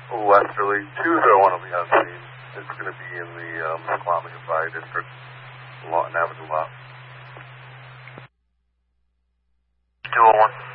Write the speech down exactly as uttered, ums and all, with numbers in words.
Westerly, two zero one will be on scene. It's going to be in the um, Squamish Fire District, Lawton Avenue lot. two oh one.